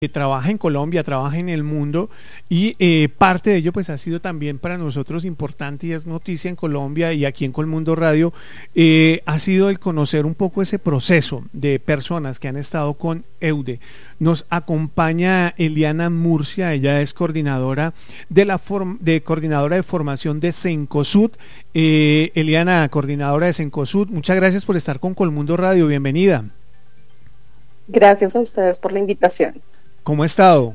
que trabaja en Colombia, trabaja en el mundo y parte de ello pues ha sido también para nosotros importante y es noticia en Colombia y aquí en Colmundo Radio, ha sido el conocer un poco ese proceso de personas que han estado con EUDE. Nos acompaña Eliana Murcia, ella es coordinadora coordinadora de formación de Cencosud. Eliana, coordinadora de Cencosud, muchas gracias por estar con Colmundo Radio, bienvenida. Gracias a ustedes por la invitación. ¿Cómo ha estado?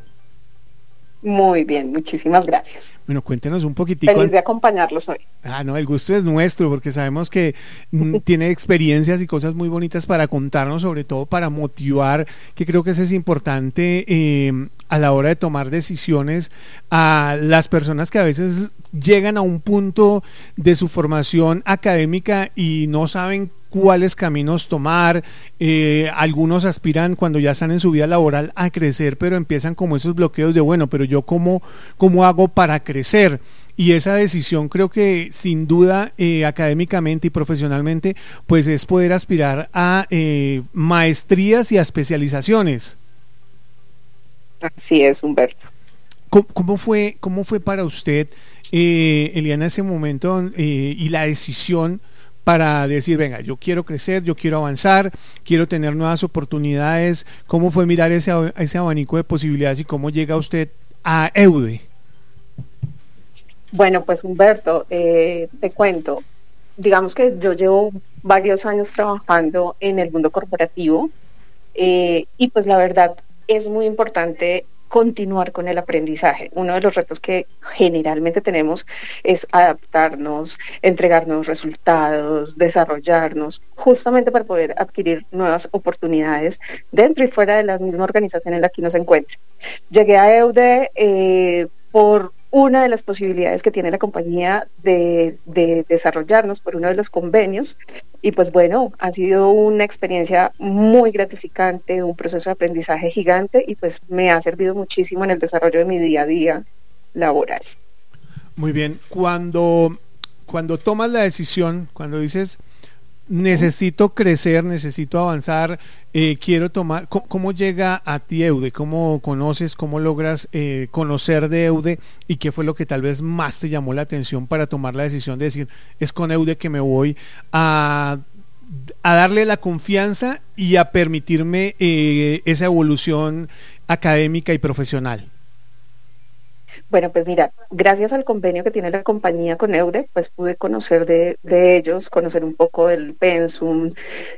Muy bien, muchísimas gracias. Bueno, cuéntenos un poquitico. Feliz de acompañarlos hoy. No, el gusto es nuestro porque sabemos que tiene experiencias y cosas muy bonitas para contarnos, sobre todo para motivar, que creo que eso es importante a la hora de tomar decisiones a las personas que a veces llegan a un punto de su formación académica y no saben cuáles caminos tomar. Algunos aspiran cuando ya están en su vida laboral a crecer, pero empiezan como esos bloqueos de bueno, pero yo cómo hago para crecer. Y esa decisión creo que sin duda académicamente y profesionalmente pues es poder aspirar a maestrías y a especializaciones. Así es, Humberto. ¿Cómo fue para usted, Eliana, ese momento y la decisión para decir, venga, yo quiero crecer, yo quiero avanzar, quiero tener nuevas oportunidades? ¿Cómo fue mirar ese abanico de posibilidades y cómo llega usted a EUDE? Bueno, pues Humberto, te cuento, digamos que yo llevo varios años trabajando en el mundo corporativo y pues la verdad es muy importante continuar con el aprendizaje. Uno de los retos que generalmente tenemos es adaptarnos, entregar nuevos resultados, desarrollarnos, justamente para poder adquirir nuevas oportunidades dentro y fuera de la misma organización en la que uno se encuentra. Llegué a EUDE por una de las posibilidades que tiene la compañía de desarrollarnos por uno de los convenios y pues bueno, ha sido una experiencia muy gratificante, un proceso de aprendizaje gigante y pues me ha servido muchísimo en el desarrollo de mi día a día laboral. Muy bien, cuando tomas la decisión, cuando dices necesito crecer, necesito avanzar, quiero tomar, ¿cómo llega a ti EUDE? ¿Cómo conoces, cómo logras conocer de EUDE y qué fue lo que tal vez más te llamó la atención para tomar la decisión de decir, es con EUDE que me voy a darle la confianza y a permitirme esa evolución académica y profesional? Bueno, pues mira, gracias al convenio que tiene la compañía con EUDE, pues pude conocer de ellos, conocer un poco del pensum,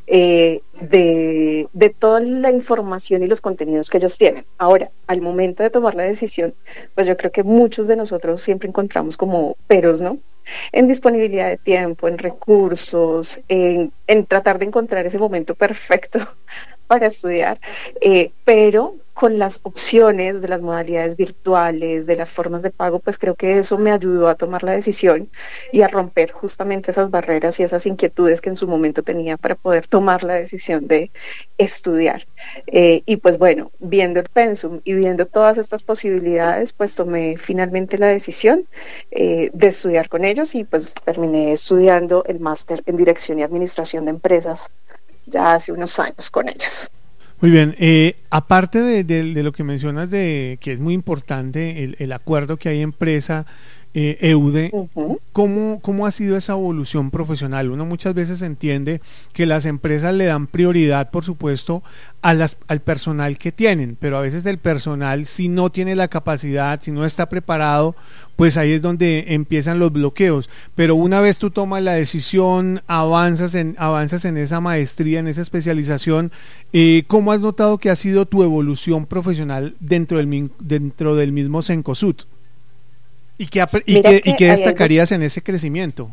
de toda la información y los contenidos que ellos tienen. Ahora, al momento de tomar la decisión, pues yo creo que muchos de nosotros siempre encontramos como peros, ¿no? En disponibilidad de tiempo, en recursos, en tratar de encontrar ese momento perfecto para estudiar, pero con las opciones de las modalidades virtuales, de las formas de pago, pues creo que eso me ayudó a tomar la decisión y a romper justamente esas barreras y esas inquietudes que en su momento tenía para poder tomar la decisión de estudiar. Y pues bueno, viendo el pensum y viendo todas estas posibilidades, pues tomé finalmente la decisión de estudiar con ellos y pues terminé estudiando el máster en Dirección y Administración de Empresas ya hace unos años con ellos. Muy bien, aparte de lo que mencionas de que es muy importante el acuerdo que hay empresa EUDE, ¿cómo ha sido esa evolución profesional? Uno muchas veces entiende que las empresas le dan prioridad, por supuesto, al personal que tienen, pero a veces el personal, si no tiene la capacidad, si no está preparado, pues ahí es donde empiezan los bloqueos. Pero una vez tú tomas la decisión, avanzas en esa maestría, en esa especialización, ¿cómo has notado que ha sido tu evolución profesional dentro del mismo Cencosud? ¿Y qué destacarías en ese crecimiento?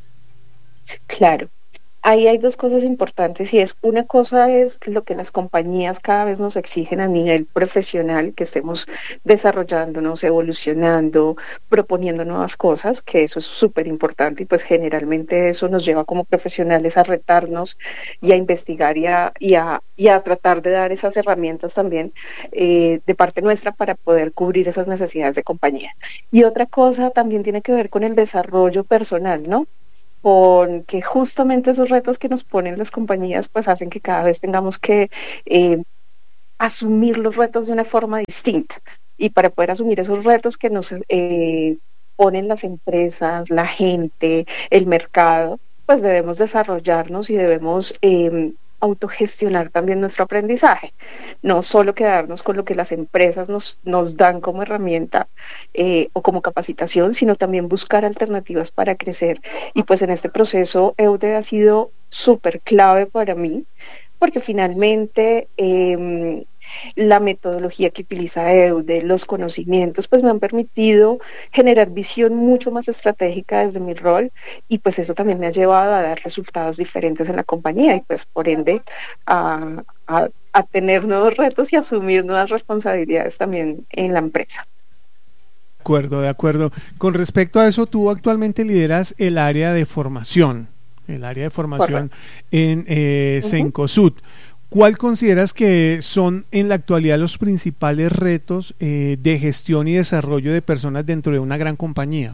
Claro, ahí hay dos cosas importantes y es, una cosa es lo que las compañías cada vez nos exigen a nivel profesional, que estemos desarrollándonos, evolucionando, proponiendo nuevas cosas, que eso es súper importante y pues generalmente eso nos lleva como profesionales a retarnos y a investigar y a tratar de dar esas herramientas también de parte nuestra para poder cubrir esas necesidades de compañía. Y otra cosa también tiene que ver con el desarrollo personal, ¿no? Con que justamente esos retos que nos ponen las compañías pues hacen que cada vez tengamos que asumir los retos de una forma distinta. Y para poder asumir esos retos que nos ponen las empresas, la gente, el mercado, pues debemos desarrollarnos y debemos autogestionar también nuestro aprendizaje, no solo quedarnos con lo que las empresas nos dan como herramienta o como capacitación, sino también buscar alternativas para crecer. Y pues en este proceso EUDE ha sido súper clave para mí, porque finalmente la metodología que utiliza EUDE, los conocimientos, pues me han permitido generar visión mucho más estratégica desde mi rol, y pues eso también me ha llevado a dar resultados diferentes en la compañía y pues por ende a tener nuevos retos y asumir nuevas responsabilidades también en la empresa. De acuerdo, de acuerdo. Con respecto a eso, tú actualmente lideras el área de formación, Correcto. en Ujú. Cencosud. ¿Cuál consideras que son en la actualidad los principales retos de gestión y desarrollo de personas dentro de una gran compañía?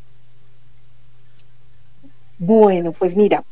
Bueno, pues mira,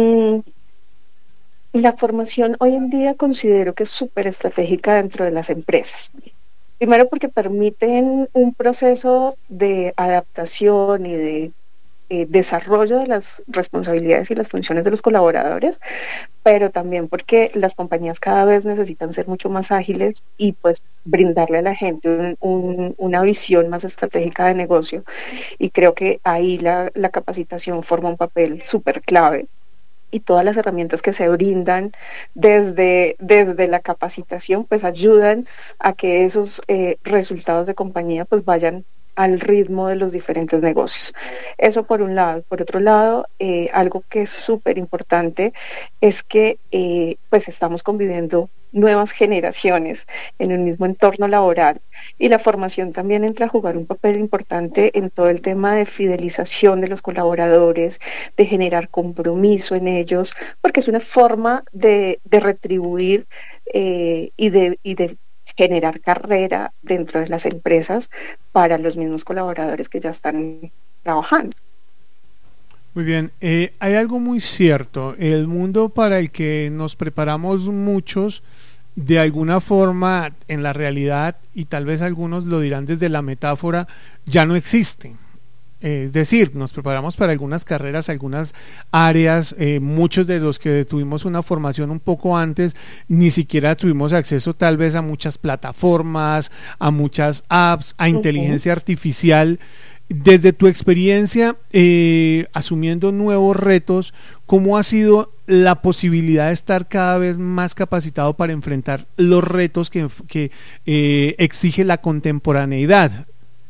la formación hoy en día considero que es súper estratégica dentro de las empresas. Primero porque permiten un proceso de adaptación y de desarrollo de las responsabilidades y las funciones de los colaboradores, pero también porque las compañías cada vez necesitan ser mucho más ágiles y pues brindarle a la gente una visión más estratégica de negocio. Y creo que ahí la capacitación forma un papel súper clave, y todas las herramientas que se brindan desde la capacitación pues ayudan a que esos resultados de compañía pues vayan al ritmo de los diferentes negocios. Eso por un lado. Por otro lado, algo que es súper importante es que pues estamos conviviendo nuevas generaciones en un mismo entorno laboral, y la formación también entra a jugar un papel importante en todo el tema de fidelización de los colaboradores, de generar compromiso en ellos, porque es una forma de retribuir y de generar carrera dentro de las empresas para los mismos colaboradores que ya están trabajando. Muy bien, hay algo muy cierto. El mundo para el que nos preparamos muchos, de alguna forma, en la realidad, y tal vez algunos lo dirán desde la metáfora, ya no existe. Es decir, nos preparamos para algunas carreras, algunas áreas, muchos de los que tuvimos una formación un poco antes, ni siquiera tuvimos acceso tal vez a muchas plataformas, a muchas apps, a Ujú. inteligencia artificial. Desde tu experiencia, asumiendo nuevos retos, ¿cómo ha sido la posibilidad de estar cada vez más capacitado para enfrentar los retos que exige la contemporaneidad?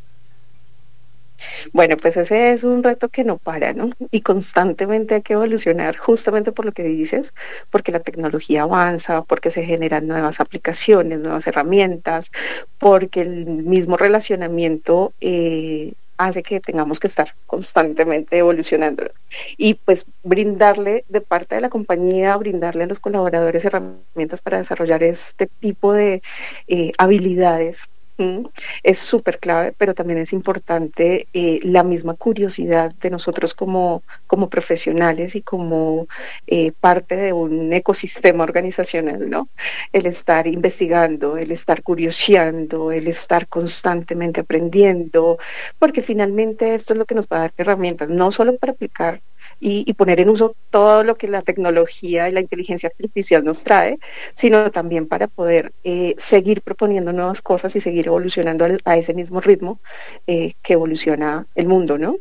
Bueno, pues ese es un reto que no para, ¿no? Y constantemente hay que evolucionar justamente por lo que dices, porque la tecnología avanza, porque se generan nuevas aplicaciones, nuevas herramientas, porque el mismo relacionamiento hace que tengamos que estar constantemente evolucionando. Y pues brindarle de parte de la compañía, brindarle a los colaboradores herramientas para desarrollar este tipo de habilidades. ¿Mm? Es súper clave, pero también es importante la misma curiosidad de nosotros como profesionales y como parte de un ecosistema organizacional, ¿no? El estar investigando, el estar curioseando, el estar constantemente aprendiendo, porque finalmente esto es lo que nos va a dar herramientas, no solo para aplicar y poner en uso todo lo que la tecnología y la inteligencia artificial nos trae, sino también para poder seguir proponiendo nuevas cosas y seguir evolucionando a ese mismo ritmo que evoluciona el mundo, ¿no?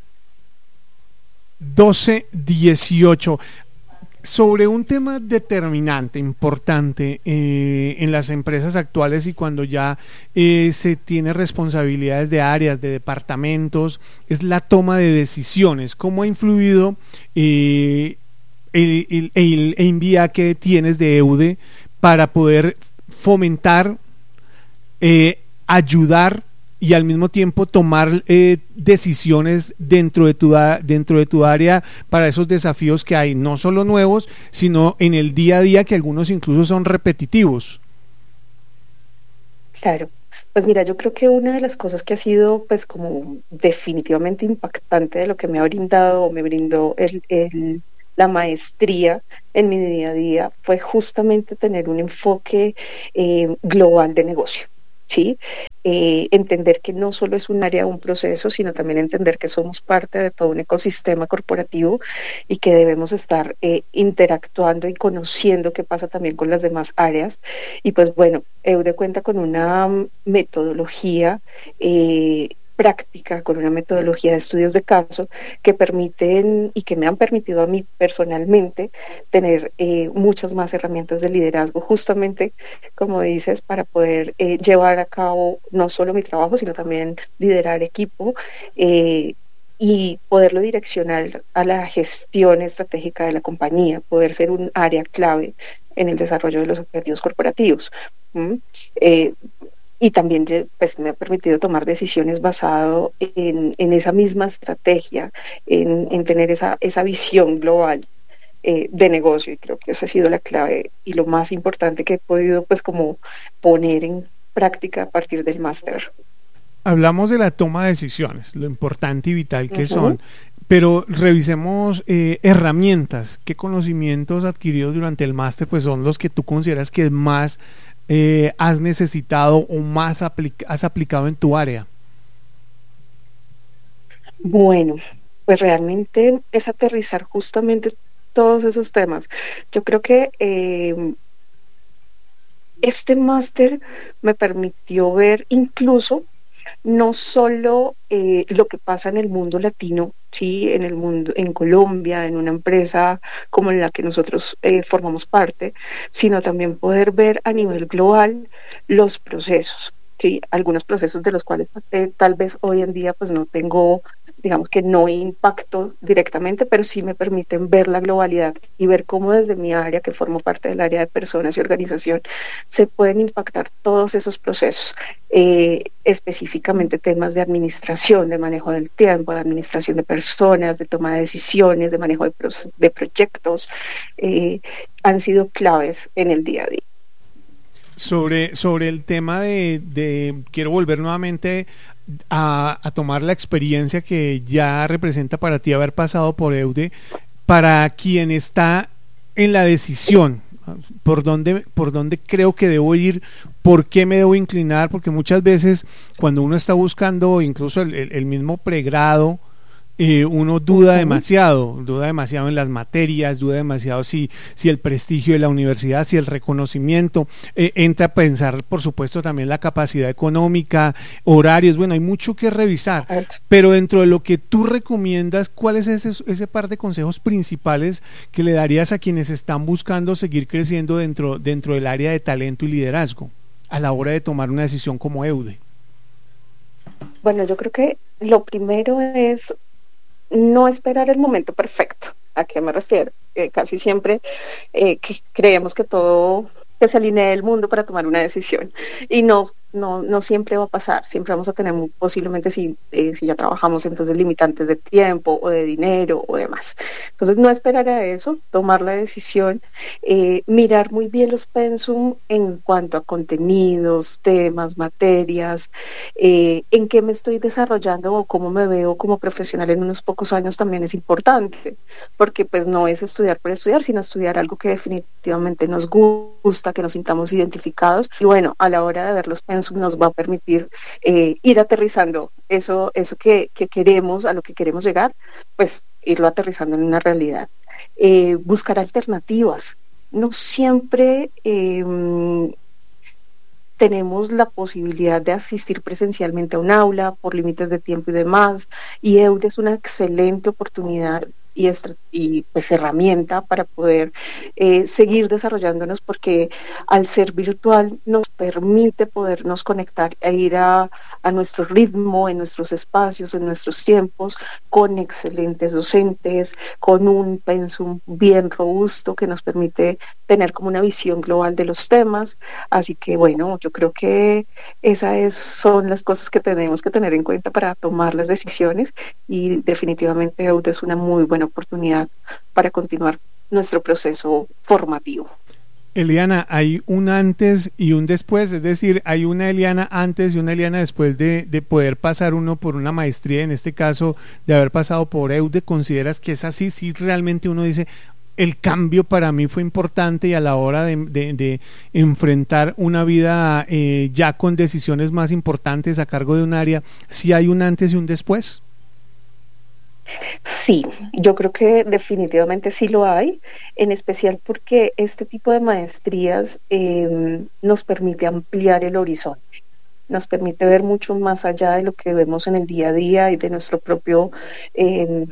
12-18. Sobre un tema determinante, importante en las empresas actuales y cuando ya se tiene responsabilidades de áreas, de departamentos, es la toma de decisiones. ¿Cómo ha influido el envía que tienes de EUDE para poder fomentar, ayudar y al mismo tiempo tomar decisiones dentro de tu área para esos desafíos que hay, no solo nuevos, sino en el día a día, que algunos incluso son repetitivos? Claro. Pues mira, yo creo que una de las cosas que ha sido pues como definitivamente impactante de lo que me ha brindado o me brindó la maestría en mi día a día fue justamente tener un enfoque global de negocio. ¿Sí? Entender que no solo es un área, un proceso, sino también entender que somos parte de todo un ecosistema corporativo y que debemos estar interactuando y conociendo qué pasa también con las demás áreas. Y pues bueno, EUDE cuenta con una metodología práctica, con una metodología de estudios de caso que permiten y que me han permitido a mí personalmente tener muchas más herramientas de liderazgo, justamente como dices, para poder llevar a cabo no solo mi trabajo, sino también liderar equipo y poderlo direccionar a la gestión estratégica de la compañía, poder ser un área clave en el desarrollo de los objetivos corporativos. ¿Mm? Y también pues, me ha permitido tomar decisiones basado en esa misma estrategia, en tener esa visión global de negocio, y creo que esa ha sido la clave y lo más importante que he podido pues como poner en práctica a partir del máster. Hablamos de la toma de decisiones, lo importante y vital que son, pero revisemos herramientas. ¿Qué conocimientos adquiridos durante el máster pues son los que tú consideras que más has necesitado o más has aplicado en tu área? Bueno, pues realmente es aterrizar justamente todos esos temas. Yo creo que este máster me permitió ver incluso no solo lo que pasa en el mundo latino, sí, en el mundo, en Colombia, en una empresa como la que nosotros formamos parte, sino también poder ver a nivel global los procesos, sí, algunos procesos de los cuales tal vez hoy en día pues no tengo, digamos que no impacto directamente, pero sí me permiten ver la globalidad y ver cómo desde mi área, que formo parte del área de personas y organización, se pueden impactar todos esos procesos, específicamente temas de administración, de manejo del tiempo, de administración de personas, de toma de decisiones, de manejo de proyectos, han sido claves en el día a día. Sobre el tema quiero volver nuevamente a tomar la experiencia que ya representa para ti haber pasado por EUDE, para quien está en la decisión, por dónde creo que debo ir, por qué me debo inclinar, porque muchas veces cuando uno está buscando incluso el mismo pregrado, uno duda demasiado en las materias, duda demasiado si el prestigio de la universidad, si el reconocimiento, entra a pensar por supuesto también la capacidad económica, horarios, bueno, hay mucho que revisar, pero dentro de lo que tú recomiendas, ¿cuál es ese par de consejos principales que le darías a quienes están buscando seguir creciendo dentro del área de talento y liderazgo a la hora de tomar una decisión como EUDE? Bueno, yo creo que lo primero es no esperar el momento perfecto. ¿A qué me refiero? Casi siempre creemos que todo, que se alinee el mundo para tomar una decisión y no siempre va a pasar. Siempre vamos a tener posiblemente si ya trabajamos entonces limitantes de tiempo o de dinero o demás. Entonces no esperar a eso, tomar la decisión, mirar muy bien los pensum en cuanto a contenidos, temas, materias, en qué me estoy desarrollando o cómo me veo como profesional en unos pocos años también es importante, porque pues no es estudiar por estudiar, sino estudiar algo que definitivamente nos gusta, que nos sintamos identificados, y bueno, a la hora de ver los pensum nos va a permitir ir aterrizando eso que queremos, a lo que queremos llegar, pues irlo aterrizando en una realidad. Buscar alternativas. No siempre tenemos la posibilidad de asistir presencialmente a un aula por límites de tiempo y demás, y EUDE es una excelente oportunidad y pues herramienta para poder seguir desarrollándonos, porque al ser virtual nos permite podernos conectar e ir a nuestro ritmo, en nuestros espacios, en nuestros tiempos, con excelentes docentes, con un pensum bien robusto que nos permite tener como una visión global de los temas. Así que bueno, yo creo que son las cosas que tenemos que tener en cuenta para tomar las decisiones, y definitivamente EUDE es una muy buena oportunidad para continuar nuestro proceso formativo. Eliana, hay un antes y un después, es decir, hay una Eliana antes y una Eliana después de poder pasar uno por una maestría, en este caso de haber pasado por EUDE. ¿Consideras que es así? Si realmente uno dice, el cambio para mí fue importante y a la hora de enfrentar una vida ya con decisiones más importantes a cargo de un área, ¿sí hay un antes y un después? Sí, yo creo que definitivamente sí lo hay, en especial porque este tipo de maestrías nos permite ampliar el horizonte, nos permite ver mucho más allá de lo que vemos en el día a día y de nuestro propio eh,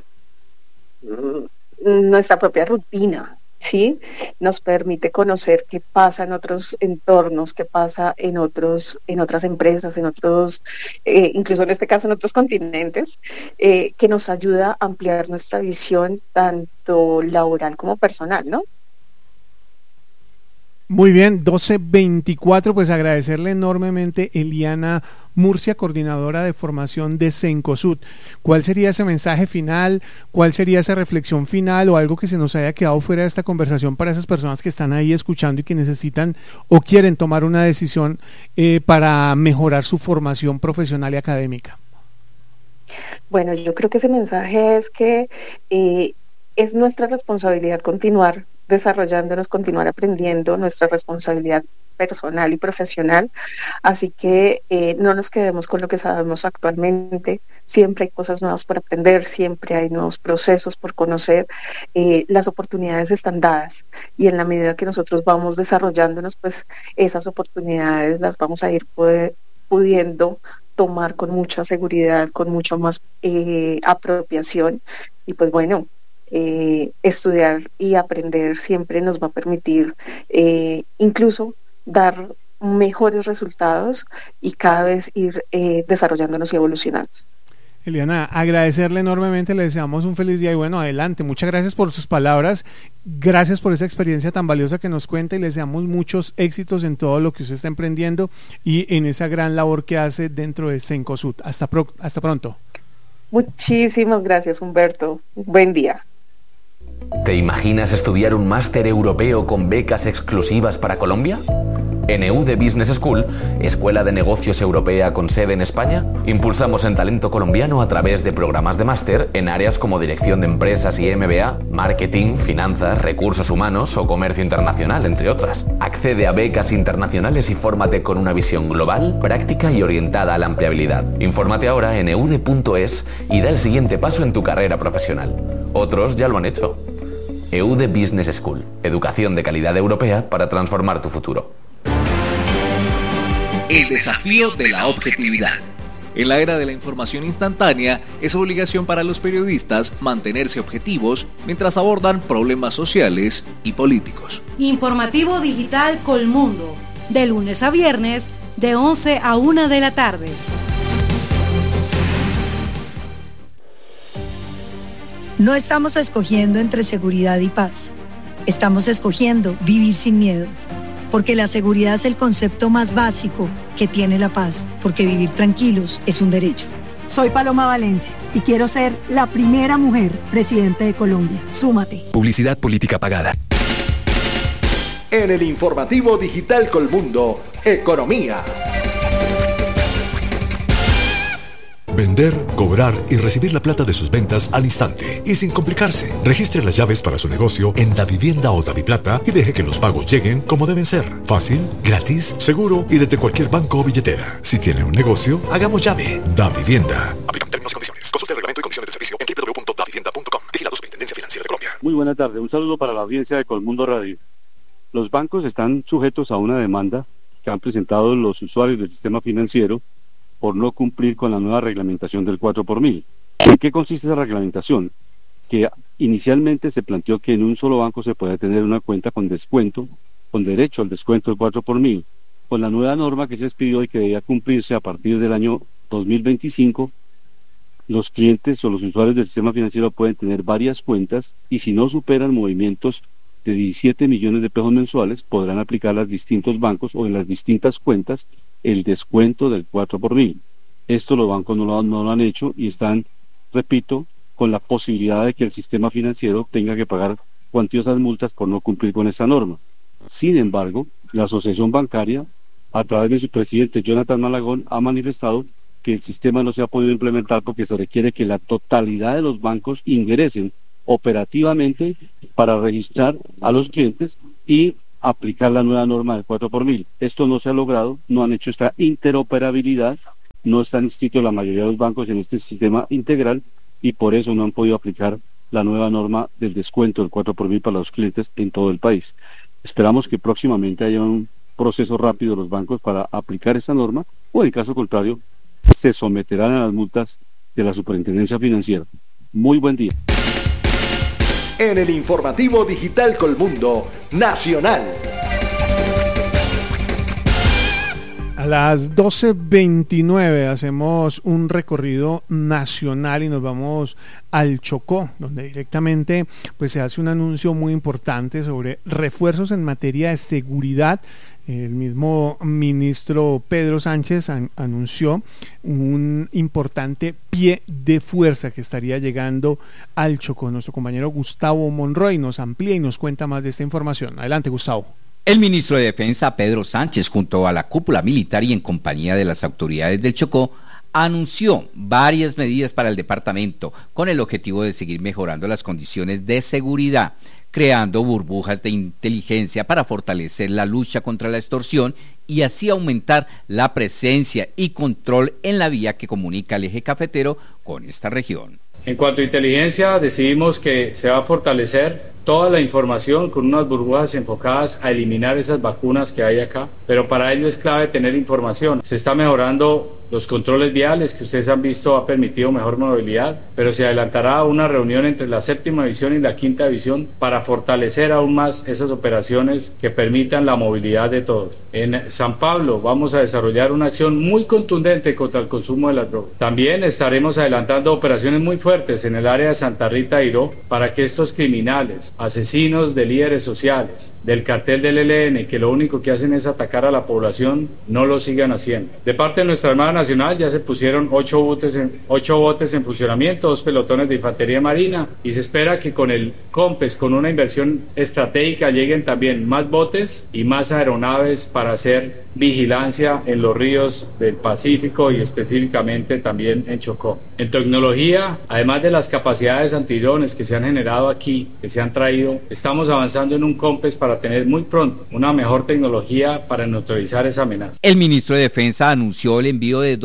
nuestra propia rutina, ¿sí? Nos permite conocer qué pasa en otros entornos, qué pasa en otras empresas, en otros, incluso en este caso en otros continentes, que nos ayuda a ampliar nuestra visión tanto laboral como personal, ¿no? Muy bien, 12:24, pues agradecerle enormemente Eliana Murcia, coordinadora de formación de Cencosud. ¿Cuál sería ese mensaje final? ¿Cuál sería esa reflexión final o algo que se nos haya quedado fuera de esta conversación para esas personas que están ahí escuchando y que necesitan o quieren tomar una decisión para mejorar su formación profesional y académica? Bueno, yo creo que ese mensaje es que es nuestra responsabilidad continuar desarrollándonos, continuar aprendiendo, nuestra responsabilidad personal y profesional. Así que no nos quedemos con lo que sabemos actualmente. Siempre hay cosas nuevas por aprender, siempre hay nuevos procesos por conocer. Las oportunidades están dadas y en la medida que nosotros vamos desarrollándonos, pues esas oportunidades las vamos a ir pudiendo tomar con mucha seguridad, con mucha más apropiación. Y pues bueno, estudiar y aprender siempre nos va a permitir incluso dar mejores resultados y cada vez ir desarrollándonos y evolucionando. Eliana, agradecerle enormemente, le deseamos un feliz día y bueno, adelante. Muchas gracias por sus palabras, gracias por esa experiencia tan valiosa que nos cuenta y le deseamos muchos éxitos en todo lo que usted está emprendiendo y en esa gran labor que hace dentro de Cencosud. Hasta pronto. Muchísimas gracias, Humberto. Buen día. ¿Te imaginas estudiar un máster europeo con becas exclusivas para Colombia? En EUDE Business School, Escuela de Negocios Europea con sede en España, impulsamos el talento colombiano a través de programas de máster en áreas como dirección de empresas y MBA, marketing, finanzas, recursos humanos o comercio internacional, entre otras. Accede a becas internacionales y fórmate con una visión global, práctica y orientada a la empleabilidad. Infórmate ahora en eude.es y da el siguiente paso en tu carrera profesional. Otros ya lo han hecho. EUDE Business School, educación de calidad europea para transformar tu futuro. El desafío de la objetividad. En la era de la información instantánea, es obligación para los periodistas mantenerse objetivos mientras abordan problemas sociales y políticos. Informativo Digital Colmundo, de lunes a viernes, de 11 a 1 de la tarde. No estamos escogiendo entre seguridad y paz. Estamos escogiendo vivir sin miedo. Porque la seguridad es el concepto más básico que tiene la paz, porque vivir tranquilos es un derecho. Soy Paloma Valencia y quiero ser la primera mujer presidente de Colombia. Súmate. Publicidad política pagada. En el informativo digital Colmundo, Economía. Vender, cobrar y recibir la plata de sus ventas al instante y sin complicarse. Registre las llaves para su negocio en Davivienda o Daviplata y deje que los pagos lleguen como deben ser. Fácil, gratis, seguro y desde cualquier banco o billetera. Si tiene un negocio, hagamos llave. Davivienda. Aplican términos y condiciones. Consulte el reglamento y condiciones del servicio en www.davivienda.com. Vigilado Superintendencia Financiera de Colombia. Muy buena tarde. Un saludo para la audiencia de Colmundo Radio. Los bancos están sujetos a una demanda que han presentado los usuarios del sistema financiero por no cumplir con la nueva reglamentación del 4 por mil. ¿En qué consiste esa reglamentación? Que inicialmente se planteó que en un solo banco se podía tener una cuenta con descuento, con derecho al descuento del 4 por mil. Con la nueva norma que se expidió y que debía cumplirse a partir del año 2025, los clientes o los usuarios del sistema financiero pueden tener varias cuentas y si no superan movimientos de 17 millones de pesos mensuales, podrán aplicar a los distintos bancos o en las distintas cuentas el descuento del 4 por mil. Esto los bancos no lo han hecho y están, repito, con la posibilidad de que el sistema financiero tenga que pagar cuantiosas multas por no cumplir con esa norma. Sin embargo, la Asociación Bancaria, a través de su presidente Jonathan Malagón, ha manifestado que el sistema no se ha podido implementar porque se requiere que la totalidad de los bancos ingresen operativamente para registrar a los clientes y aplicar la nueva norma del 4 por 1000. Esto no se ha logrado, no han hecho esta interoperabilidad, no están inscritos la mayoría de los bancos en este sistema integral y por eso no han podido aplicar la nueva norma del descuento del 4 por 1000 para los clientes en todo el país. Esperamos que próximamente haya un proceso rápido de los bancos para aplicar esta norma o en caso contrario se someterán a las multas de la Superintendencia Financiera. Muy buen día. En el informativo digital Colmundo Nacional. A las 12:29 hacemos un recorrido nacional y nos vamos al Chocó, donde directamente pues se hace un anuncio muy importante sobre refuerzos en materia de seguridad. El mismo ministro Pedro Sánchez anunció un importante pie de fuerza que estaría llegando al Chocó. Nuestro compañero Gustavo Monroy nos amplía y nos cuenta más de esta información. Adelante, Gustavo. El ministro de Defensa, Pedro Sánchez, junto a la cúpula militar y en compañía de las autoridades del Chocó, anunció varias medidas para el departamento con el objetivo de seguir mejorando las condiciones de seguridad, creando burbujas de inteligencia para fortalecer la lucha contra la extorsión y así aumentar la presencia y control en la vía que comunica el eje cafetero con esta región. En cuanto a inteligencia, decidimos que se va a fortalecer toda la información con unas burbujas enfocadas a eliminar esas vacunas que hay acá, pero para ello es clave tener información. Se está mejorando los controles viales que ustedes han visto, ha permitido mejor movilidad, pero se adelantará una reunión entre la 7ª división y la 5ª división para fortalecer aún más esas operaciones que permitan la movilidad de todos. En San Pablo vamos a desarrollar una acción muy contundente contra el consumo de las drogas. También estaremos adelantando operaciones muy fuertes en el área de Santa Rita de Iró para que estos criminales, asesinos de líderes sociales, del cartel del ELN, que lo único que hacen es atacar a la población, no lo sigan haciendo. De parte de nuestra Armada Nacional ya se pusieron 8 botes en funcionamiento, 2 pelotones de infantería marina y se espera que con el COMPES, con una inversión estratégica, lleguen también más botes y más aeronaves para hacer vigilancia en los ríos del Pacífico y específicamente también en Chocó. En tecnología, además de las capacidades antidrones que se han generado aquí, que se han traído, estamos avanzando en un COMPES para tener muy pronto una mejor tecnología para neutralizar esa amenaza. El ministro de Defensa anunció el envío de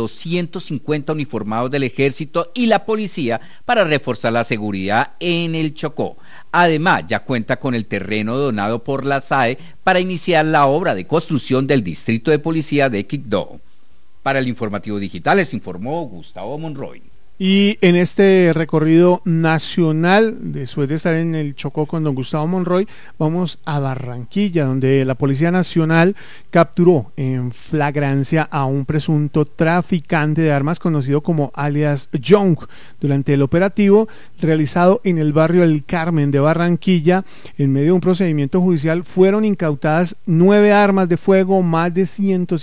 250 uniformados del Ejército y la Policía para reforzar la seguridad en el Chocó. Además, ya cuenta con el terreno donado por la SAE para iniciar la obra de construcción del Distrito de Policía de Quibdó. Para el Informativo Digital les informó Gustavo Monroy. Y en este recorrido nacional, después de estar en el Chocó con don Gustavo Monroy, vamos a Barranquilla, donde la Policía Nacional capturó en flagrancia a un presunto traficante de armas conocido como alias Young. Durante el operativo realizado en el barrio El Carmen de Barranquilla, en medio de un procedimiento judicial, fueron incautadas 9 armas de fuego, más de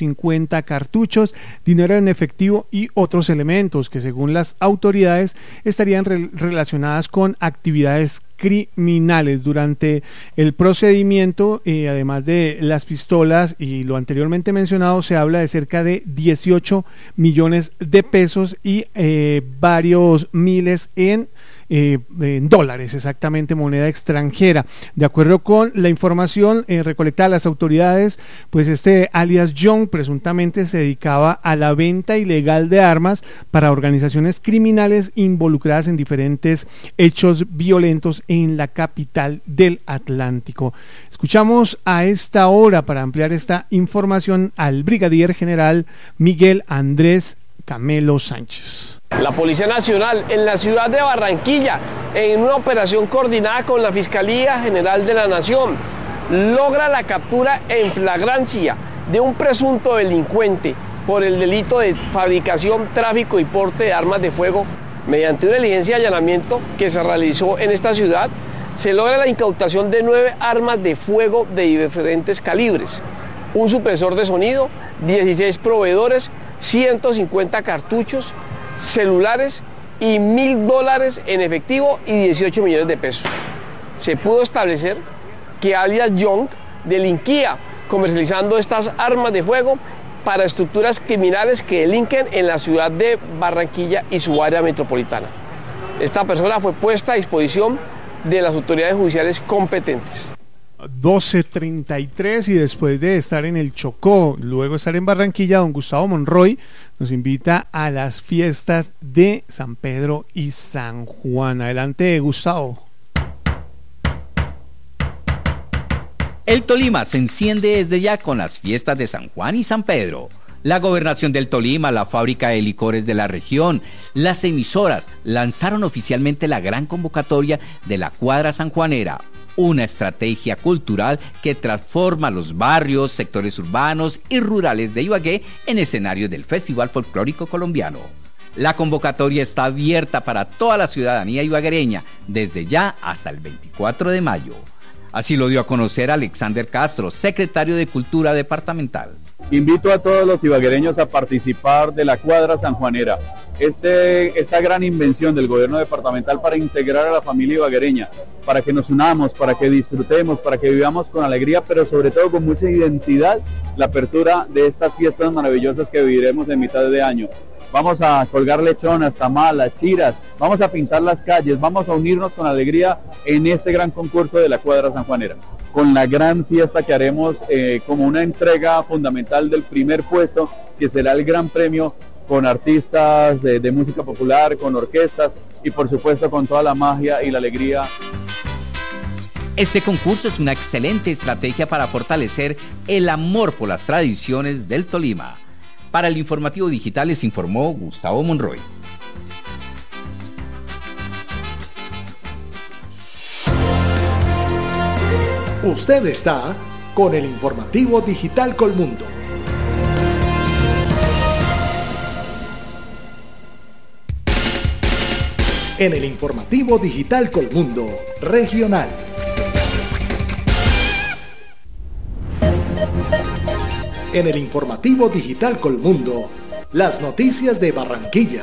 150 cartuchos, dinero en efectivo y otros elementos que, según las autoridades, estarían relacionadas con actividades criminales. Durante el procedimiento, además de las pistolas y lo anteriormente mencionado, se habla de cerca de 18 millones de pesos y varios miles en dólares, exactamente, moneda extranjera. De acuerdo con la información recolectada a las autoridades, pues este alias Young presuntamente se dedicaba a la venta ilegal de armas para organizaciones criminales involucradas en diferentes hechos violentos en la capital del Atlántico. Escuchamos a esta hora, para ampliar esta información, al brigadier general Miguel Andrés Camelo Sánchez. La Policía Nacional en la ciudad de Barranquilla, en una operación coordinada con la Fiscalía General de la Nación, logra la captura en flagrancia de un presunto delincuente por el delito de fabricación, tráfico y porte de armas de fuego. Mediante una diligencia de allanamiento que se realizó en esta ciudad, se logra la incautación de 9 armas de fuego de diferentes calibres, un supresor de sonido, 16 proveedores, 150 cartuchos, celulares y $1.000 en efectivo y 18 millones de pesos. Se pudo establecer que alias Young delinquía comercializando estas armas de fuego para estructuras criminales que delinquen en la ciudad de Barranquilla y su área metropolitana. Esta persona fue puesta a disposición de las autoridades judiciales competentes. 12:33 y después de estar en el Chocó, luego estar en Barranquilla, don Gustavo Monroy nos invita a las fiestas de San Pedro y San Juan. Adelante, Gustavo. El Tolima se enciende desde ya con las fiestas de San Juan y San Pedro. La Gobernación del Tolima, la fábrica de licores de la región, las emisoras lanzaron oficialmente la gran convocatoria de la Cuadra Sanjuanera, una estrategia cultural que transforma los barrios, sectores urbanos y rurales de Ibagué en escenario del Festival Folclórico Colombiano. La convocatoria está abierta para toda la ciudadanía ibaguereña desde ya hasta el 24 de mayo. Así lo dio a conocer Alexander Castro, secretario de Cultura departamental. Invito a todos los ibaguereños a participar de la Cuadra Sanjuanera, esta gran invención del gobierno departamental para integrar a la familia ibaguereña, para que nos unamos, para que disfrutemos, para que vivamos con alegría, pero sobre todo con mucha identidad, la apertura de estas fiestas maravillosas que viviremos en mitad de año. Vamos a colgar lechonas, tamalas, chiras, vamos a pintar las calles, vamos a unirnos con alegría en este gran concurso de la Cuadra Sanjuanera, con la gran fiesta que haremos como una entrega fundamental del primer puesto, que será el gran premio, con artistas de música popular, con orquestas y por supuesto con toda la magia y la alegría. Este concurso es una excelente estrategia para fortalecer el amor por las tradiciones del Tolima. Para el Informativo Digital les informó Gustavo Monroy. Usted está con el Informativo Digital Colmundo. En el Informativo Digital Colmundo Regional. En el Informativo Digital Colmundo, las noticias de Barranquilla.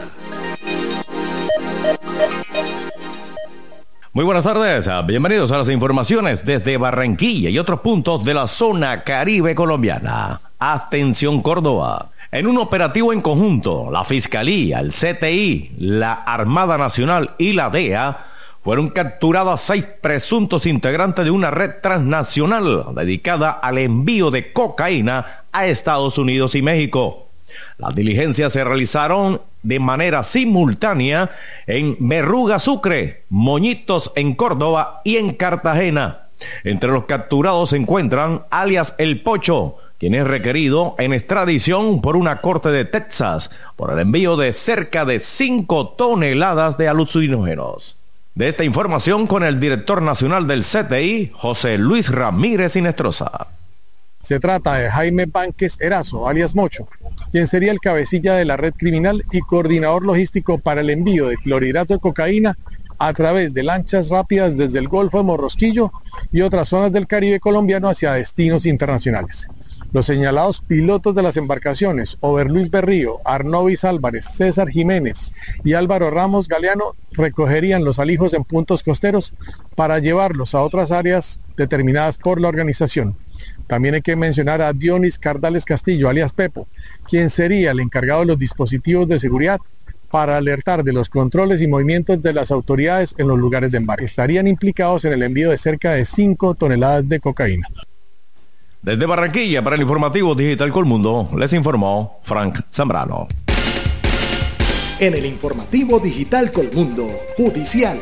Muy buenas tardes, bienvenidos a las informaciones desde Barranquilla y otros puntos de la zona Caribe colombiana. Atención Córdoba. En un operativo en conjunto, la Fiscalía, el CTI, la Armada Nacional y la DEA fueron capturados 6 presuntos integrantes de una red transnacional dedicada al envío de cocaína a Estados Unidos y México. Las diligencias se realizaron de manera simultánea en Berruga, Sucre, Moñitos en Córdoba y en Cartagena. Entre los capturados se encuentran alias El Pocho, quien es requerido en extradición por una corte de Texas por el envío de cerca de 5 toneladas de alucinógenos. De esta información con el director nacional del CTI, José Luis Ramírez Inestrosa. Se trata de Jaime Vánquez Erazo, alias Mocho, quien sería el cabecilla de la red criminal y coordinador logístico para el envío de clorhidrato de cocaína a través de lanchas rápidas desde el Golfo de Morrosquillo y otras zonas del Caribe colombiano hacia destinos internacionales. Los señalados pilotos de las embarcaciones, Ober Luis Berrío, Arnovis Álvarez, César Jiménez y Álvaro Ramos Galeano, recogerían los alijos en puntos costeros para llevarlos a otras áreas determinadas por la organización. También hay que mencionar a Dionis Cardales Castillo, alias Pepo, quien sería el encargado de los dispositivos de seguridad para alertar de los controles y movimientos de las autoridades en los lugares de embarque. Estarían implicados en el envío de cerca de 5 toneladas de cocaína. Desde Barranquilla, para el Informativo Digital Colmundo, les informó Frank Zambrano. En el Informativo Digital Colmundo Judicial.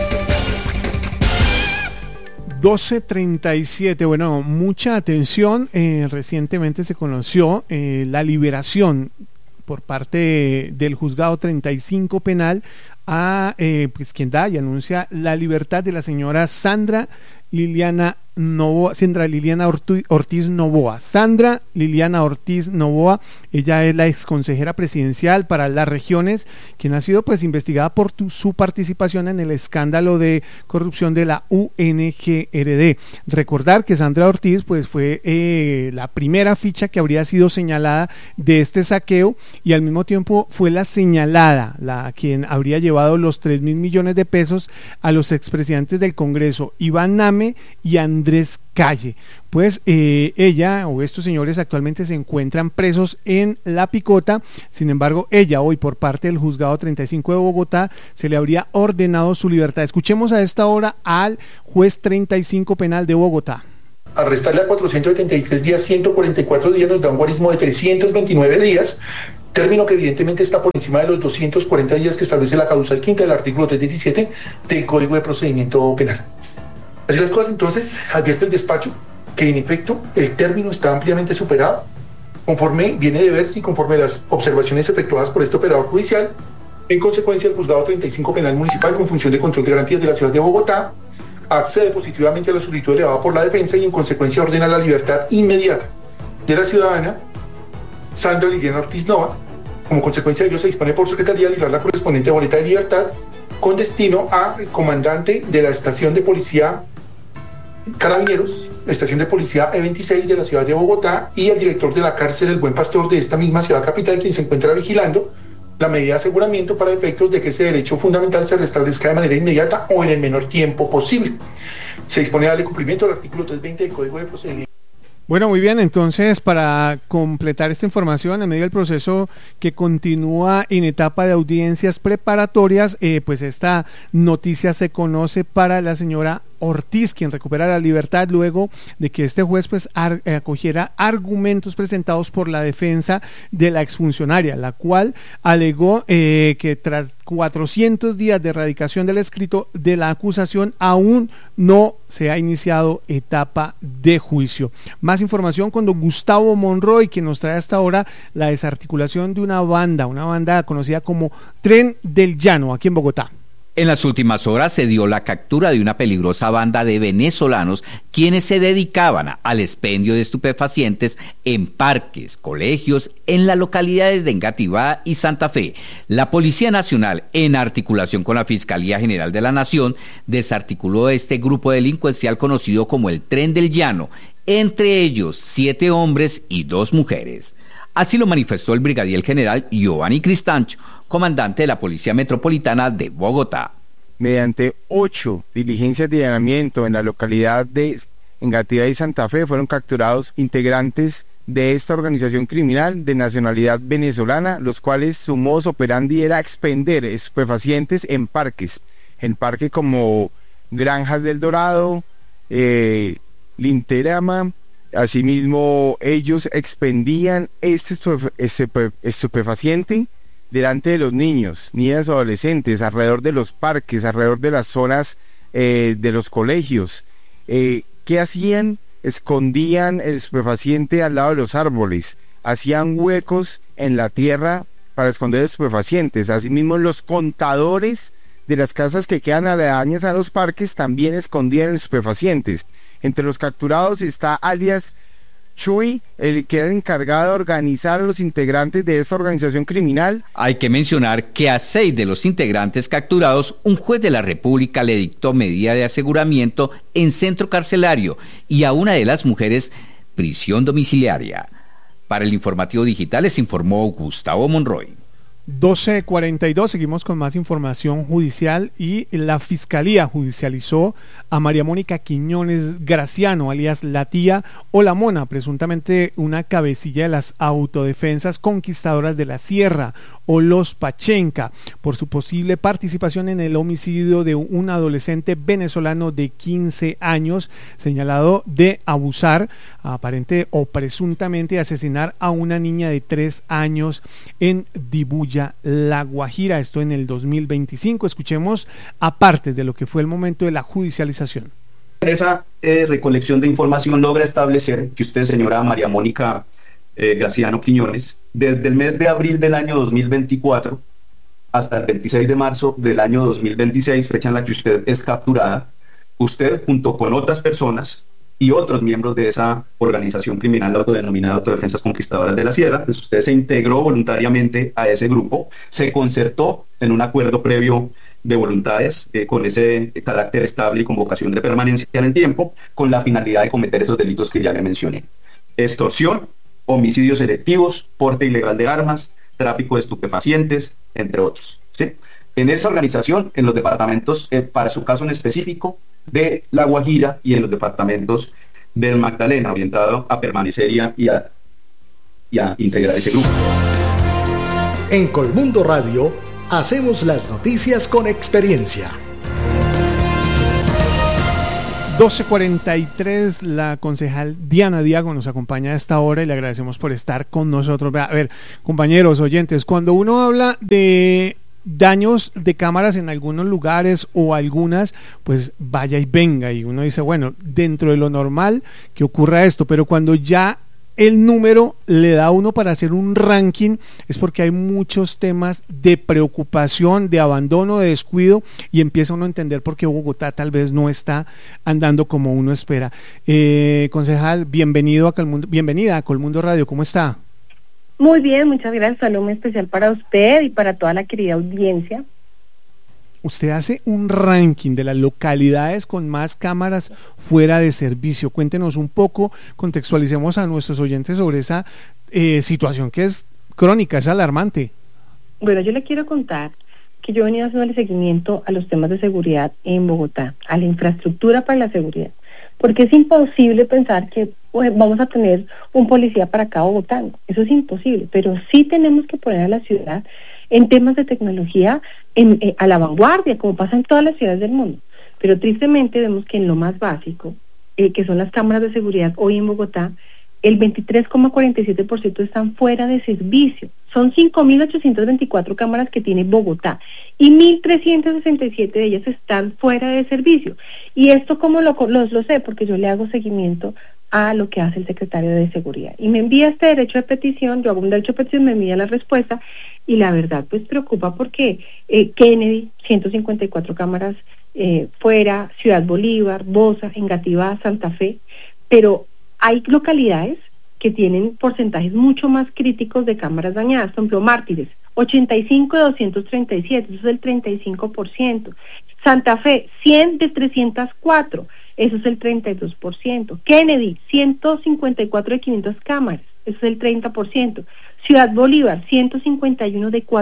12:37. Bueno, mucha atención. Recientemente se conoció la liberación por parte del juzgado 35 penal a pues quien da y anuncia la libertad de la señora Sandra Liliana Ortiz Novoa. Sandra Liliana Ortiz Novoa, ella es la exconsejera presidencial para las regiones, quien ha sido pues investigada por su participación en el escándalo de corrupción de la UNGRD. Recordar que Sandra Ortiz pues fue la primera ficha que habría sido señalada de este saqueo y al mismo tiempo fue la señalada, quien habría llevado llevado los 3.000 millones de pesos a los expresidentes del Congreso, Iván Name y Andrés Calle. Pues ella o estos señores actualmente se encuentran presos en La Picota. Sin embargo, ella hoy por parte del Juzgado 35 de Bogotá se le habría ordenado su libertad. Escuchemos a esta hora al juez 35 penal de Bogotá. Arrestarle a 473 días, 144 días nos da un guarismo de 329 días, término que evidentemente está por encima de los 240 días que establece la causal quinta del artículo 317 del Código de Procedimiento Penal. Así las cosas, entonces, advierte el despacho que en efecto el término está ampliamente superado, conforme viene de verse y conforme las observaciones efectuadas por este operador judicial. En consecuencia, el Juzgado 35 Penal Municipal, con función de control de garantías de la ciudad de Bogotá, accede positivamente a la solicitud elevada por la defensa y en consecuencia ordena la libertad inmediata de la ciudadana Sandra Liliana Ortiz Nova. Como consecuencia de ello se dispone por secretaría a librar la correspondiente boleta de libertad con destino al comandante de la estación de policía Carabineros, la estación de policía E26 de la ciudad de Bogotá, y al director de la cárcel El Buen Pastor de esta misma ciudad capital, quien se encuentra vigilando la medida de aseguramiento para efectos de que ese derecho fundamental se restablezca de manera inmediata o en el menor tiempo posible. Se dispone a darle cumplimiento al artículo 320 del Código de Procedimiento. Bueno, muy bien, entonces para completar esta información, en medio del proceso que continúa en etapa de audiencias preparatorias, pues esta noticia se conoce para la señora Ortiz, quien recupera la libertad luego de que este juez pues acogiera argumentos presentados por la defensa de la exfuncionaria, la cual alegó que tras 400 días de erradicación del escrito de la acusación aún no se ha iniciado etapa de juicio. Más información con don Gustavo Monroy, que nos trae hasta ahora la desarticulación de una banda conocida como Tren del Llano, aquí en Bogotá. En las últimas horas se dio la captura de una peligrosa banda de venezolanos quienes se dedicaban al expendio de estupefacientes en parques, colegios, en las localidades de Engativá y Santa Fe. La Policía Nacional, en articulación con la Fiscalía General de la Nación, desarticuló este grupo delincuencial conocido como el Tren del Llano, entre ellos 7 hombres y 2 mujeres. Así lo manifestó el brigadier general Giovanni Cristancho, comandante de la Policía Metropolitana de Bogotá. Mediante 8 diligencias de allanamiento en la localidad de Engativá y Santa Fe fueron capturados integrantes de esta organización criminal de nacionalidad venezolana, los cuales su modus operandi era expender estupefacientes en parques como Granjas del Dorado, Linterama. Asimismo, ellos expendían este estupefaciente delante de los niños, niñas o adolescentes, alrededor de los parques, alrededor de las zonas de los colegios. ¿Qué hacían? Escondían el estupefaciente al lado de los árboles, hacían huecos en la tierra para esconder estupefacientes. Asimismo, los contadores de las casas que quedan aledañas a los parques también escondían estupefacientes. Entre los capturados está alias Chuy, el que era el encargado de organizar a los integrantes de esta organización criminal. Hay que mencionar que a 6 de los integrantes capturados, un juez de la República le dictó medida de aseguramiento en centro carcelario y a una de las mujeres prisión domiciliaria. Para el Informativo Digital les informó Gustavo Monroy. 12:42, seguimos con más información judicial y la Fiscalía judicializó a María Mónica Quiñones Graciano, alias La Tía o La Mona, presuntamente una cabecilla de las autodefensas conquistadoras de la Sierra o los Pachenca, por su posible participación en el homicidio de un adolescente venezolano de 15 años, señalado de abusar, aparente o presuntamente asesinar a una niña de 3 años en Dibuya, La Guajira, esto en el 2025. Escuchemos aparte de lo que fue el momento de la judicialización. Esa recolección de información logra establecer que usted, señora María Mónica Graciano Quiñones, desde el mes de abril del año 2024 hasta el 26 de marzo del año 2026, fecha en la que usted es capturada, usted junto con otras personas y otros miembros de esa organización criminal autodenominada Autodefensas Conquistadoras de la Sierra, pues usted se integró voluntariamente a ese grupo, se concertó en un acuerdo previo de voluntades con ese carácter estable y con vocación de permanencia en el tiempo, con la finalidad de cometer esos delitos que ya le mencioné: extorsión, homicidios selectivos, porte ilegal de armas, tráfico de estupefacientes, entre otros, ¿sí? en esa organización, en los departamentos, para su caso en específico, de La Guajira y en los departamentos del Magdalena, orientado a permanecer y a integrar ese grupo. En Colmundo Radio hacemos las noticias con experiencia. 12:43, la concejal Diana Diago nos acompaña a esta hora y le agradecemos por estar con nosotros. A ver, compañeros, oyentes, cuando uno habla de daños de cámaras en algunos lugares o algunas, pues vaya y venga, y uno dice, bueno, dentro de lo normal que ocurra esto, pero cuando ya el número le da a uno para hacer un ranking, es porque hay muchos temas de preocupación, de abandono, de descuido, y empieza uno a entender por qué Bogotá tal vez no está andando como uno espera. Concejal, bienvenida a Colmundo Radio, ¿cómo está? Muy bien, muchas gracias. Saludo muy especial para usted y para toda la querida audiencia. Usted hace un ranking de las localidades con más cámaras fuera de servicio. Cuéntenos un poco, contextualicemos a nuestros oyentes sobre esa situación que es crónica, es alarmante. Bueno, yo le quiero contar que yo he venido haciendo el seguimiento a los temas de seguridad en Bogotá, a la infraestructura para la seguridad, porque es imposible pensar que vamos a tener un policía para cada bogotano. Eso es imposible, pero sí tenemos que poner a la ciudad en temas de tecnología a la vanguardia, como pasa en todas las ciudades del mundo. Pero tristemente vemos que en lo más básico, que son las cámaras de seguridad hoy en Bogotá, el 23,47% están fuera de servicio. Son 5.824 cámaras que tiene Bogotá y 1.367 de ellas están fuera de servicio. Y esto como lo sé, porque yo le hago seguimiento a lo que hace el secretario de Seguridad. Y me envía este derecho de petición, yo hago un derecho de petición, me envía la respuesta, y la verdad pues preocupa porque Kennedy, 154 cámaras fuera, Ciudad Bolívar, Bosa, Engativá, Santa Fe, pero hay localidades que tienen porcentajes mucho más críticos de cámaras dañadas. Por ejemplo, Mártires, 85 de 237, eso es el 35%. Santa Fe, 100 de 304, eso es el 32%. Kennedy, 154 de 500 cámaras, eso es el 30%. Ciudad Bolívar, 151 de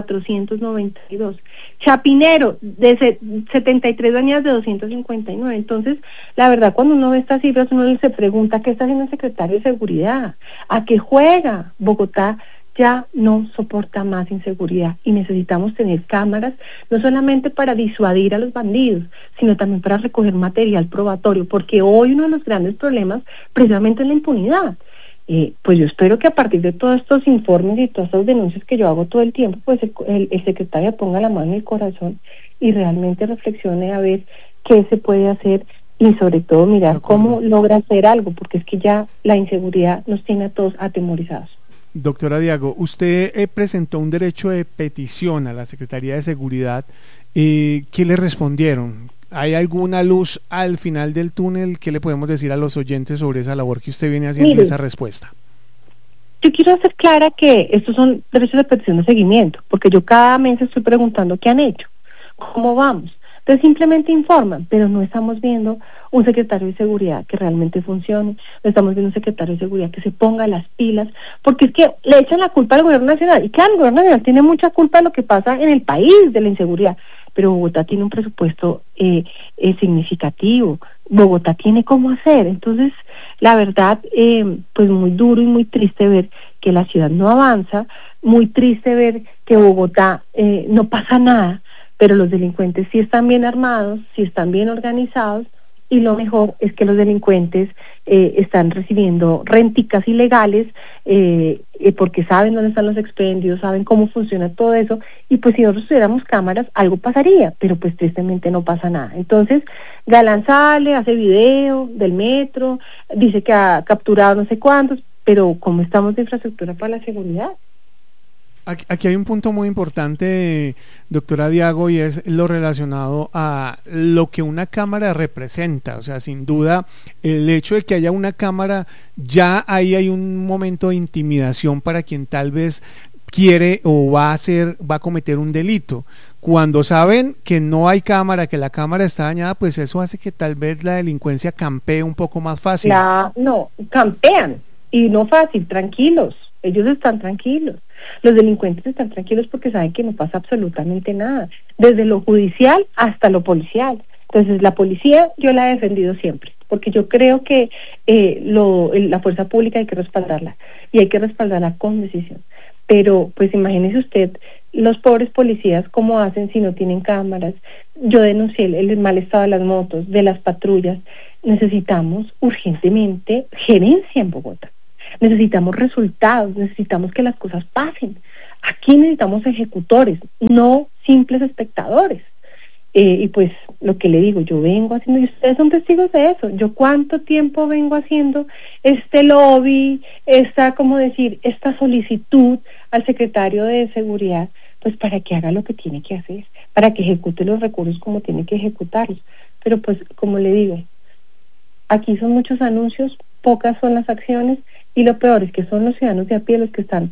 492. Chapinero, de 73 dañadas de 259. Entonces, la verdad, cuando uno ve estas cifras, uno se pregunta qué está haciendo el secretario de Seguridad, a qué juega. Bogotá ya no soporta más inseguridad y necesitamos tener cámaras, no solamente para disuadir a los bandidos, sino también para recoger material probatorio, porque hoy uno de los grandes problemas precisamente es la impunidad. Pues yo espero que a partir de todos estos informes y todas estas denuncias que yo hago todo el tiempo, pues el secretario ponga la mano en el corazón y realmente reflexione a ver qué se puede hacer y sobre todo mirar cómo logra hacer algo, porque es que ya la inseguridad nos tiene a todos atemorizados. Doctora Diago, usted presentó un derecho de petición a la Secretaría de Seguridad. ¿Qué le respondieron? ¿Hay alguna luz al final del túnel? ¿Qué le podemos decir a los oyentes sobre esa labor que usted viene haciendo en esa respuesta? Yo quiero hacer clara que estos son derechos de petición de seguimiento, porque yo cada mes estoy preguntando qué han hecho, cómo vamos. Entonces simplemente informan, pero no estamos viendo un secretario de seguridad que realmente funcione, no estamos viendo un secretario de seguridad que se ponga las pilas, porque es que le echan la culpa al gobierno nacional, y claro, el gobierno nacional tiene mucha culpa de lo que pasa en el país, de la inseguridad, pero Bogotá tiene un presupuesto significativo, Bogotá tiene cómo hacer. Entonces la verdad, pues muy duro y muy triste ver que la ciudad no avanza, muy triste ver que Bogotá no pasa nada, pero los delincuentes sí están bien armados, sí están bien organizados, y lo mejor es que los delincuentes están recibiendo renticas ilegales porque saben dónde están los expendios, saben cómo funciona todo eso, y pues si nosotros tuviéramos cámaras algo pasaría, pero pues tristemente no pasa nada. Entonces Galán sale, hace video del metro, dice que ha capturado no sé cuántos, pero ¿cómo estamos de infraestructura para la seguridad? Aquí hay un punto muy importante, doctora Diago, y es lo relacionado a lo que una cámara representa. O sea, sin duda, el hecho de que haya una cámara, ya ahí hay un momento de intimidación para quien tal vez quiere o va a cometer un delito. Cuando saben que no hay cámara, que la cámara está dañada, pues eso hace que tal vez la delincuencia campee un poco más fácil. No, campean, y no fácil, tranquilos. ellos están tranquilos. Los delincuentes están tranquilos porque saben que no pasa absolutamente nada, desde lo judicial hasta lo policial. Entonces, la policía yo la he defendido siempre, porque yo creo que la fuerza pública hay que respaldarla, y hay que respaldarla con decisión. Pero, pues imagínese usted, los pobres policías, ¿cómo hacen si no tienen cámaras? Yo denuncié el mal estado de las motos, de las patrullas. Necesitamos urgentemente gerencia en Bogotá. Necesitamos resultados, necesitamos que las cosas pasen. Aquí necesitamos ejecutores, no simples espectadores. Y pues lo que le digo, yo vengo haciendo, y ustedes son testigos de eso, yo cuánto tiempo vengo haciendo este lobby, esta solicitud al secretario de Seguridad, pues para que haga lo que tiene que hacer, para que ejecute los recursos como tiene que ejecutarlos. Pero pues, como le digo, aquí son muchos anuncios, pocas son las acciones, y lo peor es que son los ciudadanos de a pie los que están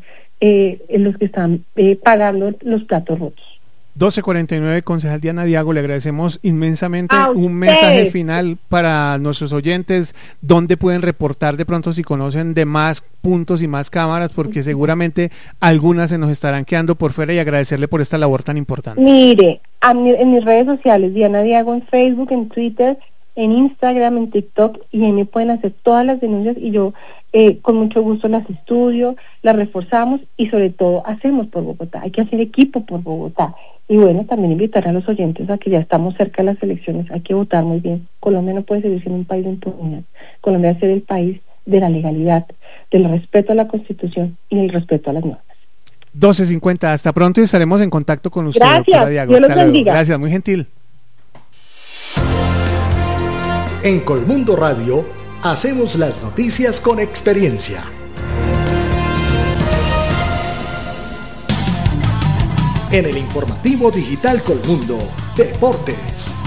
pagando los platos rotos. 12:49, concejal Diana Diago, le agradecemos inmensamente. Un mensaje final para nuestros oyentes, ¿dónde pueden reportar de pronto si conocen de más puntos y más cámaras? Porque seguramente algunas se nos estarán quedando por fuera, y agradecerle por esta labor tan importante. Mire, en mis redes sociales, Diana Diago en Facebook, en Twitter, en Instagram, en TikTok, y ahí me pueden hacer todas las denuncias, y yo con mucho gusto las estudio, las reforzamos, y sobre todo hacemos por Bogotá. Hay que hacer equipo por Bogotá. Y bueno, también invitar a los oyentes a que ya estamos cerca de las elecciones, hay que votar muy bien. Colombia no puede seguir siendo un país de impunidad. Colombia debe ser el país de la legalidad, del respeto a la Constitución y del respeto a las normas. 12:50, hasta pronto, y estaremos en contacto con usted. Gracias, Diago. Dios los bendiga. Gracias, muy gentil. En Colmundo Radio hacemos las noticias con experiencia. En el informativo digital Colmundo, Deportes.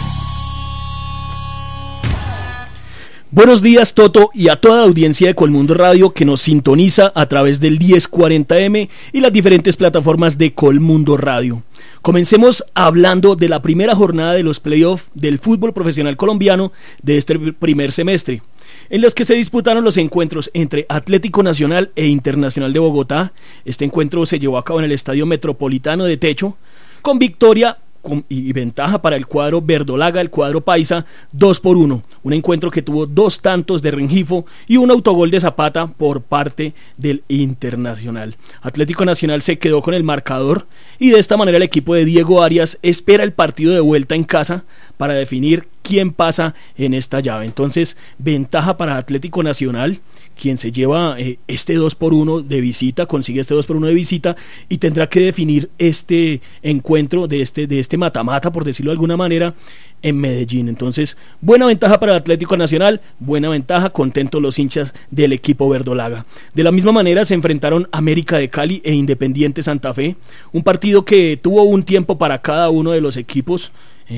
Buenos días, Toto, y a toda la audiencia de Colmundo Radio que nos sintoniza a través del 1040M y las diferentes plataformas de Colmundo Radio. Comencemos hablando de la primera jornada de los playoffs del fútbol profesional colombiano de este primer semestre, en los que se disputaron los encuentros entre Atlético Nacional e Internacional de Bogotá. Este encuentro se llevó a cabo en el Estadio Metropolitano de Techo, con victoria y ventaja para el cuadro verdolaga, el cuadro paisa, 2-1, un encuentro que tuvo 2 tantos de Rengifo y un autogol de Zapata por parte del Internacional. Atlético Nacional se quedó con el marcador, y de esta manera el equipo de Diego Arias espera el partido de vuelta en casa para definir quién pasa en esta llave. Entonces, ventaja para Atlético Nacional, quien se lleva este 2-1 de visita, consigue este 2-1 de visita, y tendrá que definir este encuentro de este mata-mata, por decirlo de alguna manera, en Medellín. Entonces, buena ventaja para Atlético Nacional, buena ventaja, contentos los hinchas del equipo verdolaga. De la misma manera se enfrentaron América de Cali e Independiente Santa Fe, un partido que tuvo un tiempo para cada uno de los equipos,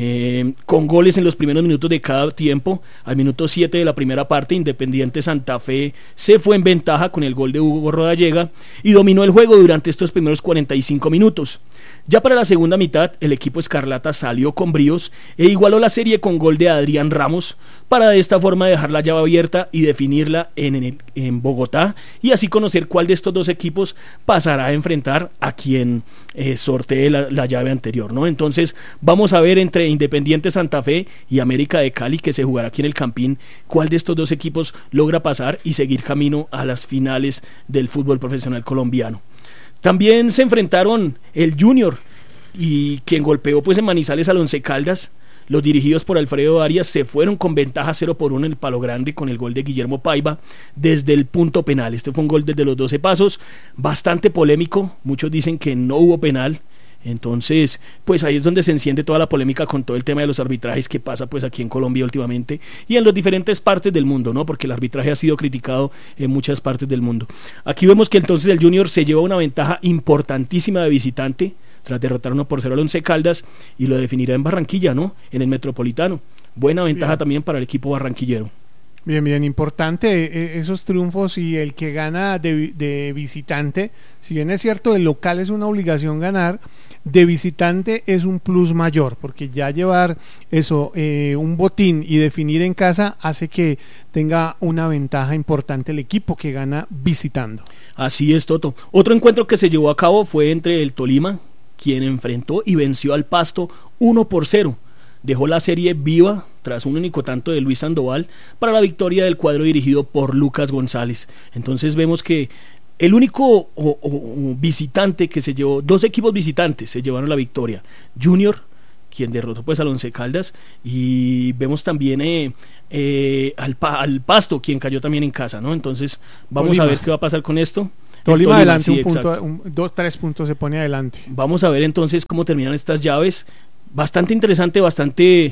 con goles en los primeros minutos de cada tiempo. Al minuto 7 de la primera parte, Independiente Santa Fe se fue en ventaja con el gol de Hugo Rodallega y dominó el juego durante estos primeros 45 minutos. Ya para la segunda mitad, el equipo escarlata salió con bríos e igualó la serie con gol de Adrián Ramos, para de esta forma dejar la llave abierta y definirla en Bogotá, y así conocer cuál de estos dos equipos pasará a enfrentar a quien sortee la llave anterior, ¿no? Entonces vamos a ver entre Independiente Santa Fe y América de Cali, que se jugará aquí en el Campín, cuál de estos dos equipos logra pasar y seguir camino a las finales del fútbol profesional colombiano. También se enfrentaron el Junior, y quien golpeó pues en Manizales al Once Caldas. Los dirigidos por Alfredo Arias se fueron con ventaja 0-1 en el Palo Grande con el gol de Guillermo Paiva desde el punto penal. Este fue un gol desde los 12 pasos, bastante polémico, muchos dicen que no hubo penal. Entonces, pues ahí es donde se enciende toda la polémica con todo el tema de los arbitrajes que pasa pues aquí en Colombia últimamente y en las diferentes partes del mundo, ¿no? Porque el arbitraje ha sido criticado en muchas partes del mundo. Aquí vemos que entonces el Junior se lleva una ventaja importantísima de visitante tras derrotar 1-0 al Once Caldas, y lo definirá en Barranquilla, ¿no? En el Metropolitano. Buena ventaja también para el equipo barranquillero. Bien, importante esos triunfos, y el que gana de visitante, si bien es cierto, el local es una obligación ganar, de visitante es un plus mayor, porque ya llevar eso, un botín y definir en casa hace que tenga una ventaja importante el equipo que gana visitando. Así es, Toto. Otro encuentro que se llevó a cabo fue entre el Tolima, quien enfrentó y venció al Pasto 1-0. Dejó la serie viva tras un único tanto de Luis Sandoval para la victoria del cuadro dirigido por Lucas González. Entonces vemos que el único visitante que se llevó, 2 equipos visitantes se llevaron la victoria. Junior, quien derrotó pues al Once Caldas, y vemos también al Pasto, quien cayó también en casa, ¿no? Entonces vamos Tolima. A ver qué va a pasar con esto. Tolima adelante, sí, 3 puntos se pone adelante. Vamos a ver entonces cómo terminan estas llaves. Bastante interesante, bastante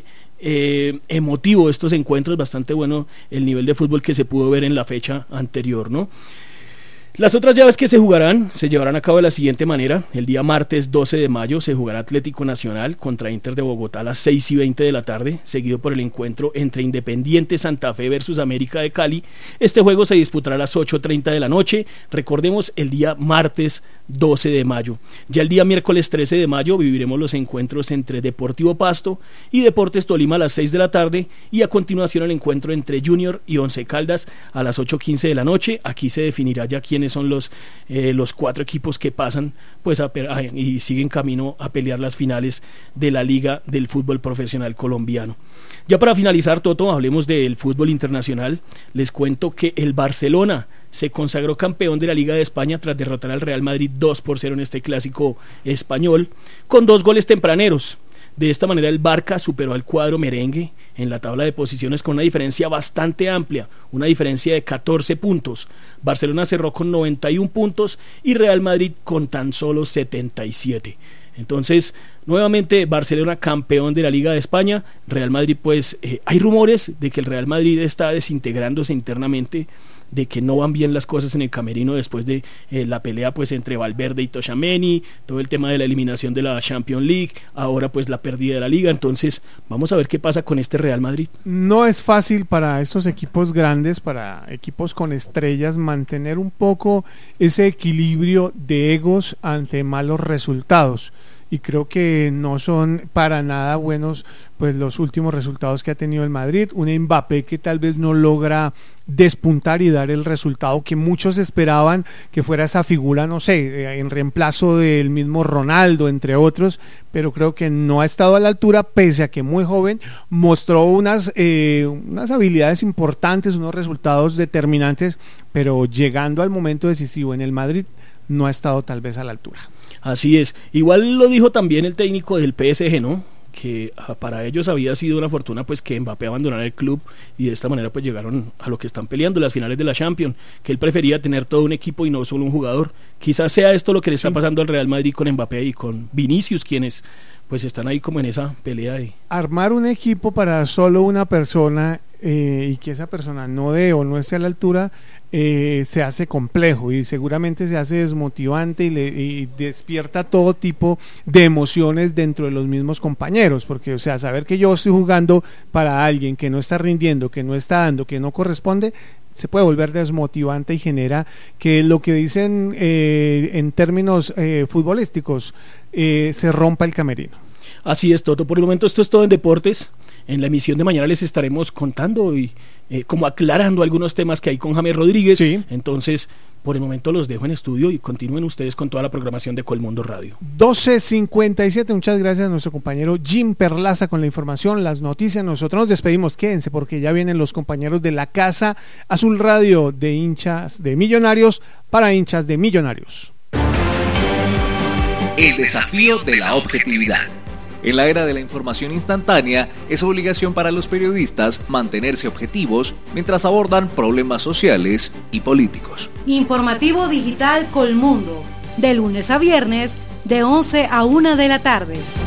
emotivo estos encuentros, bastante bueno el nivel de fútbol que se pudo ver en la fecha anterior, ¿no? Las otras llaves que se jugarán, se llevarán a cabo de la siguiente manera. El día martes 12 de mayo se jugará Atlético Nacional contra Inter de Bogotá a las 6:20 de la tarde, seguido por el encuentro entre Independiente Santa Fe versus América de Cali. Este juego se disputará a las 8:30 de la noche, recordemos el día martes 12 de mayo. Ya el día miércoles 13 de mayo viviremos los encuentros entre Deportivo Pasto y Deportes Tolima a las 6 de la tarde, y a continuación el encuentro entre Junior y Once Caldas a las 8:15 de la noche. Aquí se definirá ya quiénes son los 4 equipos que pasan pues y siguen camino a pelear las finales de la Liga del Fútbol Profesional Colombiano. Ya para finalizar, Toto, hablemos del fútbol internacional. Les cuento que el Barcelona se consagró campeón de la Liga de España tras derrotar al Real Madrid 2-0 en este clásico español, con 2 goles tempraneros. De esta manera el Barça superó al cuadro merengue en la tabla de posiciones con una diferencia bastante amplia, una diferencia de 14 puntos. Barcelona cerró con 91 puntos y Real Madrid con tan solo 77. Entonces, nuevamente Barcelona campeón de la Liga de España. Real Madrid, pues hay rumores de que el Real Madrid está desintegrándose internamente, de que no van bien las cosas en el camerino después de la pelea pues entre Valverde y Tchouaméni, todo el tema de la eliminación de la Champions League, ahora pues la pérdida de la Liga. Entonces vamos a ver qué pasa con este Real Madrid. No es fácil para estos equipos grandes, para equipos con estrellas, mantener un poco ese equilibrio de egos ante malos resultados, y creo que no son para nada buenos pues los últimos resultados que ha tenido el Madrid. Un Mbappé que tal vez no logra despuntar y dar el resultado que muchos esperaban, que fuera esa figura, no sé, en reemplazo del mismo Ronaldo, entre otros, pero creo que no ha estado a la altura, pese a que muy joven mostró unas habilidades importantes, unos resultados determinantes, pero llegando al momento decisivo en el Madrid no ha estado tal vez a la altura. Así es, igual lo dijo también el técnico del PSG, ¿no? Que para ellos había sido una fortuna pues que Mbappé abandonara el club, y de esta manera pues llegaron a lo que están peleando, las finales de la Champions, que él prefería tener todo un equipo y no solo un jugador. Quizás sea esto lo que le está pasando al Real Madrid con Mbappé y con Vinicius, quienes pues están ahí como en esa pelea de armar un equipo para solo una persona y que esa persona no dé o no esté a la altura. Se hace complejo y seguramente se hace desmotivante y despierta todo tipo de emociones dentro de los mismos compañeros, porque o sea, saber que yo estoy jugando para alguien que no está rindiendo, que no está dando, que no corresponde, se puede volver desmotivante y genera que lo que dicen en términos futbolísticos se rompa el camerino. Así es, Toto. Por el momento esto es todo en deportes. En la emisión de mañana les estaremos contando y como aclarando algunos temas que hay con James Rodríguez. Sí. Entonces, por el momento los dejo en estudio y continúen ustedes con toda la programación de Colmundo Radio. 12:57, muchas gracias a nuestro compañero Jim Perlaza con la información, las noticias. Nosotros nos despedimos, quédense porque ya vienen los compañeros de la Casa Azul Radio, de hinchas de Millonarios para hinchas de Millonarios. El desafío de la objetividad. En la era de la información instantánea, es obligación para los periodistas mantenerse objetivos mientras abordan problemas sociales y políticos. Informativo Digital Colmundo, de lunes a viernes, de 11 a 1 de la tarde.